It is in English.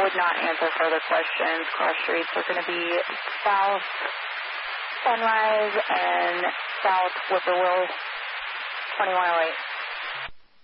would not answer further questions. Cross streets are going to be South Sunrise and South Whippoorwill, 20 mile 8.